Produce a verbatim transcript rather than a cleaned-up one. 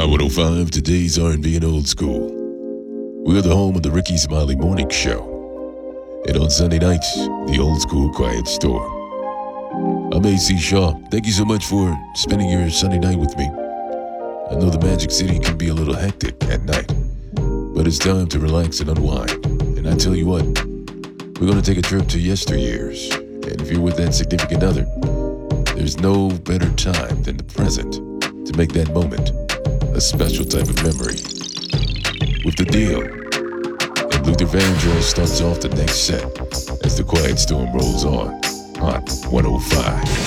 one oh five, today's R and B and old school. We're the home of the Ricky Smiley Morning Show. And on Sunday nights, the Old School Quiet Storm. I'm A C Shaw. Thank you so much for spending your Sunday night with me. I know the Magic City can be a little hectic at night, but it's time to relax and unwind. And I tell you what, we're going to take a trip to yesteryears. And if you're with that significant other, there's no better time than the present to make that moment a special type of memory. With The Deal, and Luther Vandross starts off the next set as the Quiet Storm rolls on on one oh five.